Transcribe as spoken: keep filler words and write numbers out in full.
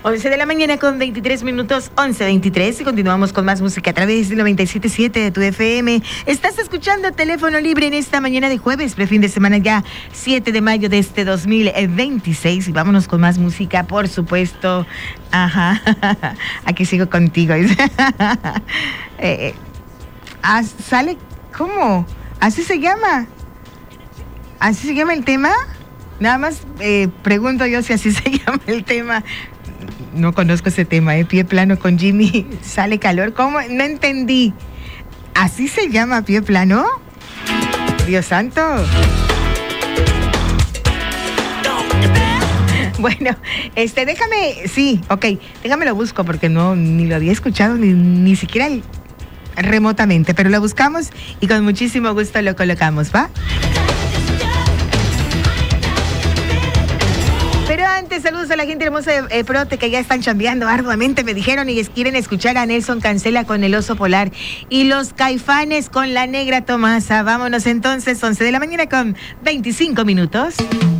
once de la mañana con veintitrés minutos, once veintitrés, y continuamos con más música a través del noventa y siete punto siete de tu F M. Estás escuchando Teléfono Libre en esta mañana de jueves, prefin de semana ya, siete de mayo de este dos mil veintiséis, y vámonos con más música, por supuesto. Ajá, aquí sigo contigo. eh, ah, ¿Sale? ¿Cómo? ¿Así se llama? ¿Así se llama el tema? Nada más eh, pregunto yo si así se llama el tema. No conozco ese tema, ¿eh? Pie plano con Jimmy, sale calor. ¿Cómo? No entendí. ¿Así se llama Pie plano? Dios santo. Bueno, este, déjame, sí, ok, déjame lo busco porque no, ni lo había escuchado, ni, ni siquiera el, remotamente, pero lo buscamos y con muchísimo gusto lo colocamos, ¿va? Pero antes, saludos a la gente hermosa de eh, Prote, que ya están chambeando arduamente, me dijeron, y quieren escuchar a Nelson Cancela con El Oso Polar y los Caifanes con La Negra Tomasa. Vámonos entonces, once de la mañana con veinticinco minutos.